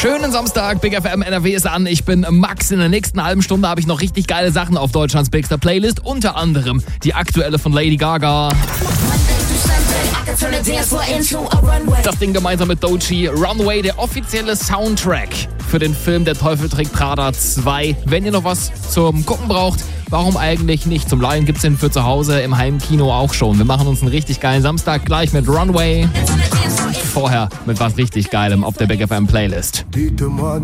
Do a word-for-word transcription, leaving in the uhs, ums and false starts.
Schönen Samstag, Big F M N R W ist an. Ich bin Max. In der nächsten halben Stunde habe ich noch richtig geile Sachen auf Deutschlands Bigster Playlist. Unter anderem die aktuelle von Lady Gaga. Das Ding gemeinsam mit Doechii. Runway, der offizielle Soundtrack für den Film Der Teufel trägt Prada zwei. Wenn ihr noch was zum Gucken braucht, warum eigentlich nicht? Zum Leihen gibt's den für zu Hause im Heimkino auch schon. Wir machen uns einen richtig geilen Samstag gleich mit Runway. Vorher mit was richtig Geilem auf der Big F M Playlist.